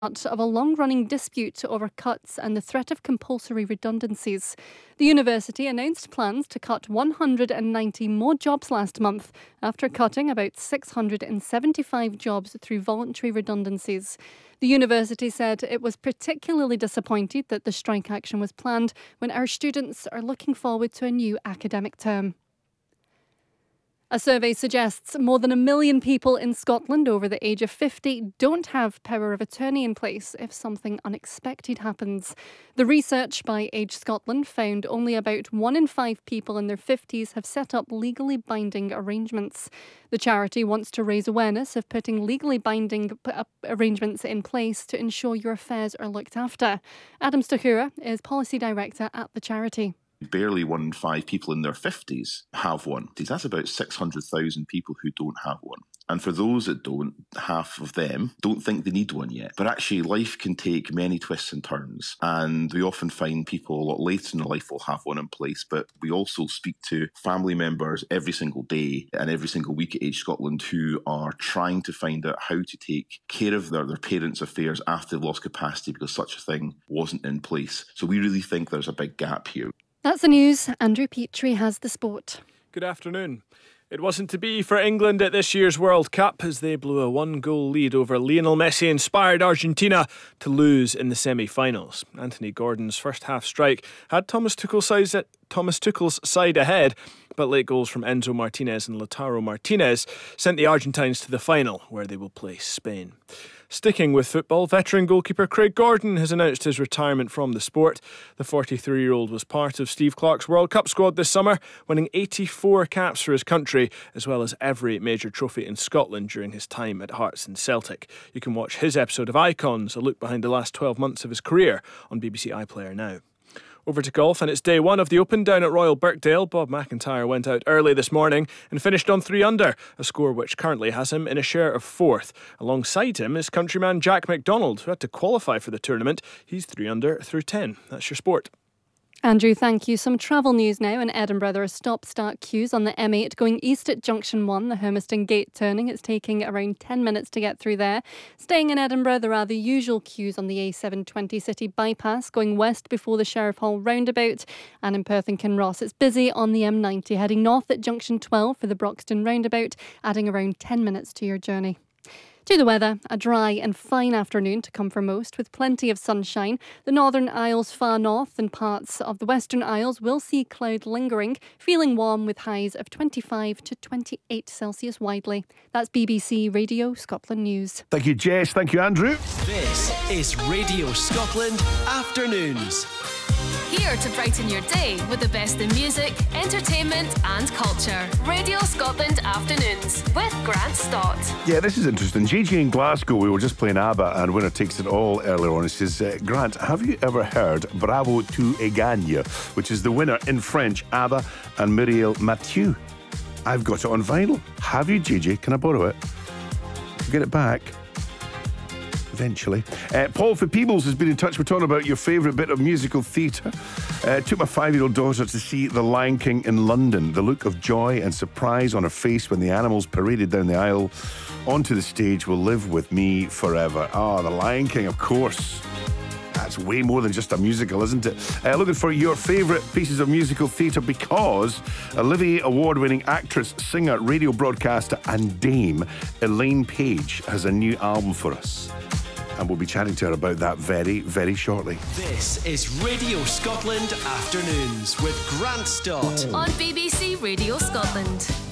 of a long-running dispute over cuts and the threat of compulsory redundancies. The university announced plans to cut 190 more jobs last month after cutting about 675 jobs through voluntary redundancies. The university said it was particularly disappointed that the strike action was planned when our students are looking forward to a new academic term. A survey suggests more than 1 million people in Scotland over the age of 50 don't have power of attorney in place if something unexpected happens. The research by Age Scotland found only about 1 in 5 people in their 50s have set up legally binding arrangements. The charity wants to raise awareness of putting legally binding arrangements in place to ensure your affairs are looked after. Adam Stachura is Policy Director at the charity. Barely 1 in 5 people in their 50s have one. That's about 600,000 people who don't have one. And for those that don't, half of them don't think they need one yet. But actually, life can take many twists and turns. And we often find people a lot later in their life will have one in place. But we also speak to family members every single day and every single week at Age Scotland who are trying to find out how to take care of their parents' affairs after they've lost capacity because such a thing wasn't in place. So we really think there's a big gap here. That's the news. Andrew Petrie has the sport. Good afternoon. It wasn't to be for England at this year's World Cup as they blew a 1-goal lead over Lionel Messi-inspired Argentina to lose in the semi-finals. Anthony Gordon's first half strike had Thomas Tuchel's side ahead, but late goals from Enzo Martinez and Lautaro Martinez sent the Argentines to the final, where they will play Spain. Sticking with football, veteran goalkeeper Craig Gordon has announced his retirement from the sport. The 43-year-old was part of Steve Clarke's World Cup squad this summer, winning 84 caps for his country, as well as every major trophy in Scotland during his time at Hearts and Celtic. You can watch his episode of Icons, a look behind the last 12 months of his career, on BBC iPlayer now. Over to golf, and it's day 1 of the Open down at Royal Birkdale. Bob McIntyre went out early this morning and finished on 3 under, a score which currently has him in a share of 4th. Alongside him is countryman Jack McDonald, who had to qualify for the tournament. He's 3 under through 10. That's your sport. Andrew, thank you. Some travel news now in Edinburgh. There are stop-start queues on the M8 going east at Junction 1, the Hermiston Gate turning. It's taking around 10 minutes to get through there. Staying in Edinburgh, there are the usual queues on the A720 City bypass going west before the Sheriff Hall roundabout. And in Perth and Kinross, it's busy on the M90 heading north at Junction 12 for the Broxton roundabout, adding around 10 minutes to your journey. To the weather, a dry and fine afternoon to come for most, with plenty of sunshine. The Northern Isles far north and parts of the Western Isles will see cloud lingering, feeling warm with highs of 25 to 28 Celsius widely. That's BBC Radio Scotland News. Thank you, Jess. Thank you, Andrew. This is Radio Scotland Afternoons. Here to brighten your day with the best in music, entertainment and culture. Radio Scotland Afternoons with Grant Stott. Yeah, this is interesting. JJ in Glasgow, we were just playing ABBA and Winner Takes It All earlier on. He says, Grant, have you ever heard Bravo tu et gagne, which is the winner in French, ABBA and Muriel Mathieu? I've got it on vinyl. Have you, JJ? Can I borrow it? Get it back. Eventually. Paul for Peebles has been in touch. We're talking about your favourite bit of musical theatre. Took my 5-year-old daughter to see The Lion King in London. The look of joy and surprise on her face when the animals paraded down the aisle onto the stage will live with me forever. The Lion King, of course. That's way more than just a musical, isn't it? Looking for your favourite pieces of musical theatre because Olivier Award-winning actress, singer, radio broadcaster and dame Elaine Page has a new album for us. And we'll be chatting to her about that very, very shortly. This is Radio Scotland Afternoons with Grant Stott on BBC Radio Scotland.